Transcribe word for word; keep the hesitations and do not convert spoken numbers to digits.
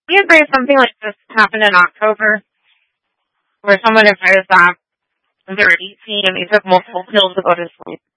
We agree something like this happened in October, where someone invited us back when they were eighteen and they took multiple pills to go to sleep.